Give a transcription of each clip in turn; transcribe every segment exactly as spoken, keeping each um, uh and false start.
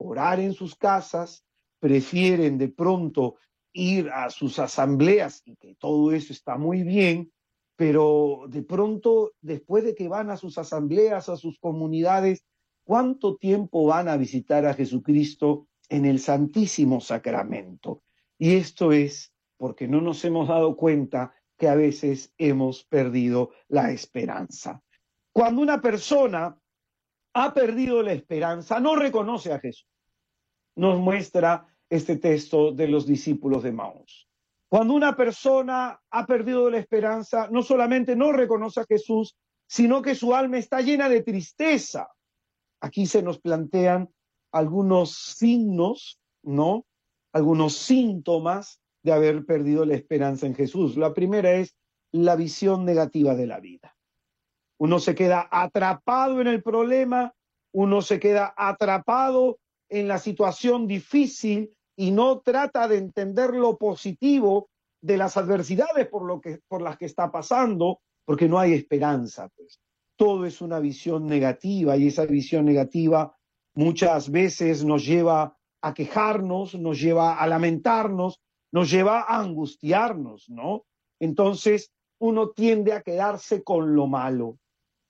orar en sus casas, prefieren de pronto ir a sus asambleas, y que todo eso está muy bien, pero de pronto, después de que van a sus asambleas, a sus comunidades, ¿cuánto tiempo van a visitar a Jesucristo en el Santísimo Sacramento? Y esto es porque no nos hemos dado cuenta que a veces hemos perdido la esperanza. Cuando una persona ha perdido la esperanza, no reconoce a Jesús. Nos muestra este texto de los discípulos de Maús. Cuando una persona ha perdido la esperanza, no solamente no reconoce a Jesús, sino que su alma está llena de tristeza. Aquí se nos plantean algunos signos, ¿no? Algunos síntomas de haber perdido la esperanza en Jesús. La primera es la visión negativa de la vida. Uno se queda atrapado en el problema, uno se queda atrapado en la situación difícil y no trata de entender lo positivo de las adversidades por, lo que, por las que está pasando, porque no hay esperanza, pues. Todo es una visión negativa, y esa visión negativa muchas veces nos lleva a quejarnos, nos lleva a lamentarnos, nos lleva a angustiarnos, ¿no? Entonces uno tiende a quedarse con lo malo.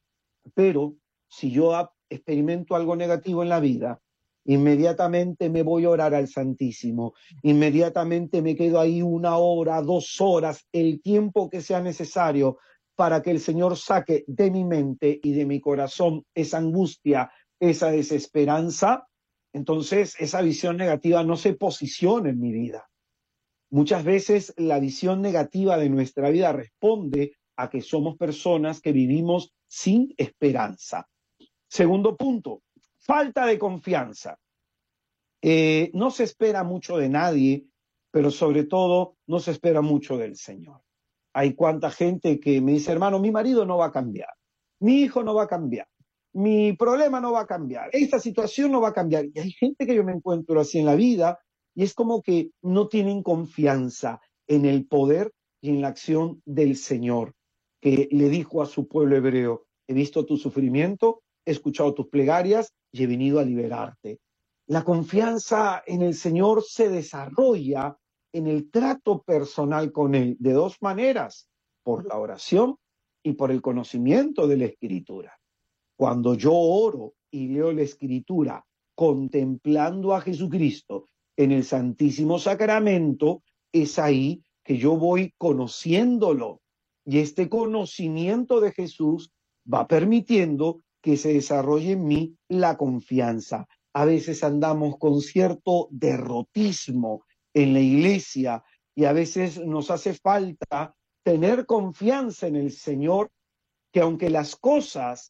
Pero si yo experimento algo negativo en la vida, inmediatamente me voy a orar al Santísimo, inmediatamente me quedo ahí una hora, dos horas, el tiempo que sea necesario para que el Señor saque de mi mente y de mi corazón esa angustia, esa desesperanza. Entonces esa visión negativa no se posiciona en mi vida. Muchas veces la visión negativa de nuestra vida responde a que somos personas que vivimos sin esperanza. Segundo punto, falta de confianza. Eh, no se espera mucho de nadie, pero sobre todo no se espera mucho del Señor. Hay cuánta gente que me dice, hermano, mi marido no va a cambiar, mi hijo no va a cambiar, mi problema no va a cambiar, esta situación no va a cambiar. Y hay gente que yo me encuentro así en la vida, y es como que no tienen confianza en el poder y en la acción del Señor, que le dijo a su pueblo hebreo, he visto tu sufrimiento, he escuchado tus plegarias y he venido a liberarte. La confianza en el Señor se desarrolla en el trato personal con Él de dos maneras, por la oración y por el conocimiento de la Escritura. Cuando yo oro y leo la Escritura contemplando a Jesucristo en el Santísimo Sacramento, es ahí que yo voy conociéndolo. Y este conocimiento de Jesús va permitiendo que se desarrolle en mí la confianza. A veces andamos con cierto derrotismo en la iglesia y a veces nos hace falta tener confianza en el Señor, que aunque las cosas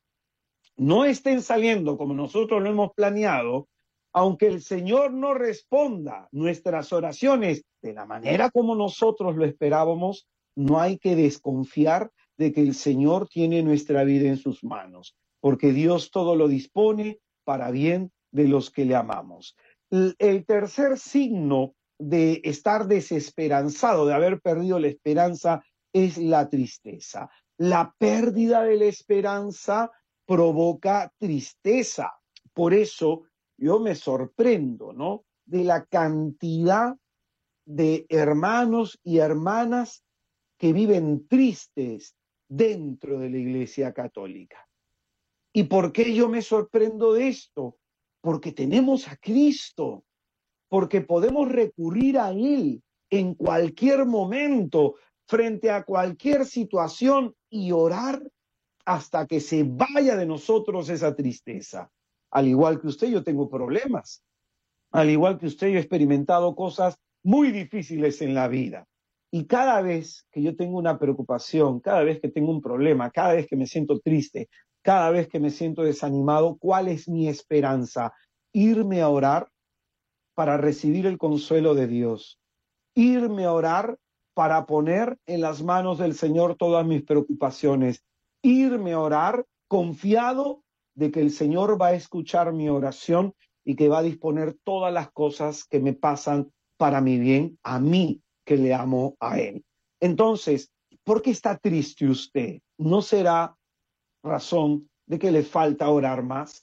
no estén saliendo como nosotros lo hemos planeado, aunque el Señor no responda nuestras oraciones de la manera como nosotros lo esperábamos, no hay que desconfiar de que el Señor tiene nuestra vida en sus manos, porque Dios todo lo dispone para bien de los que le amamos. El, el tercer signo de estar desesperanzado, de haber perdido la esperanza, es la tristeza. La pérdida de la esperanza provoca tristeza. Por eso yo me sorprendo, ¿no?, de la cantidad de hermanos y hermanas que viven tristes dentro de la Iglesia Católica. ¿Y por qué yo me sorprendo de esto? Porque tenemos a Cristo, porque podemos recurrir a Él en cualquier momento, frente a cualquier situación, y orar hasta que se vaya de nosotros esa tristeza. Al igual que usted, yo tengo problemas. Al igual que usted, yo he experimentado cosas muy difíciles en la vida. Y cada vez que yo tengo una preocupación, cada vez que tengo un problema, cada vez que me siento triste, cada vez que me siento desanimado, ¿cuál es mi esperanza? Irme a orar para recibir el consuelo de Dios. Irme a orar para poner en las manos del Señor todas mis preocupaciones. Irme a orar confiado de que el Señor va a escuchar mi oración y que va a disponer todas las cosas que me pasan para mi bien, a mí que le amo a Él. Entonces, ¿por qué está triste usted? ¿No será razón de que le falta orar más?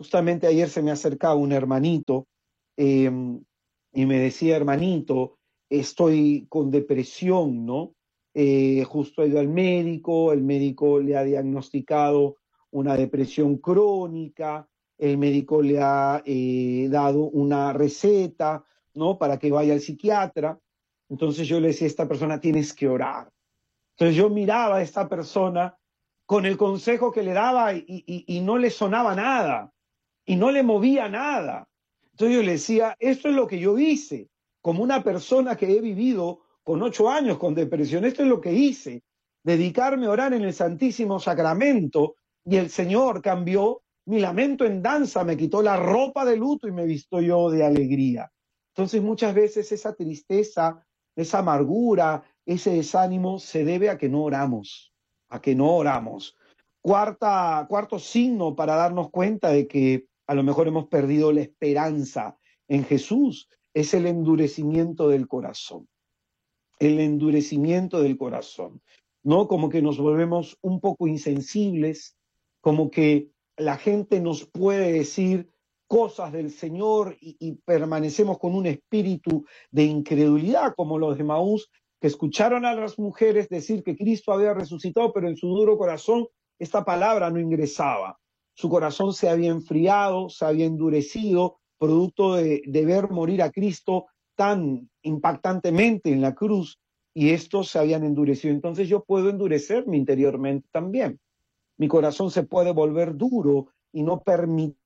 Justamente ayer se me acercaba un hermanito eh, y me decía, hermanito, estoy con depresión, ¿no? Eh, justo he ido al médico, el médico le ha diagnosticado una depresión crónica, el médico le ha eh, dado una receta, ¿no? Para que vaya al psiquiatra. Entonces yo le decía a esta persona, tienes que orar. Entonces yo miraba a esta persona con el consejo que le daba y, y, y no le sonaba nada y no le movía nada. Entonces yo le decía, esto es lo que yo hice, como una persona que he vivido con ocho años con depresión, esto es lo que hice, dedicarme a orar en el Santísimo Sacramento y el Señor cambió mi lamento en danza, me quitó la ropa de luto y me vistió yo de alegría. Entonces muchas veces esa tristeza, esa amargura, ese desánimo se debe a que no oramos, a que no oramos. Cuarta, cuarto signo para darnos cuenta de que a lo mejor hemos perdido la esperanza en Jesús es el endurecimiento del corazón. El endurecimiento del corazón, ¿no? Como que nos volvemos un poco insensibles, como que la gente nos puede decir cosas del Señor y, y permanecemos con un espíritu de incredulidad, como los de Maús, que escucharon a las mujeres decir que Cristo había resucitado, pero en su duro corazón esta palabra no ingresaba. Su corazón se había enfriado, se había endurecido, producto de, de ver morir a Cristo tan impactantemente en la cruz, y estos se habían endurecido. Entonces yo puedo endurecerme interiormente también. Mi corazón se puede volver duro y no permitir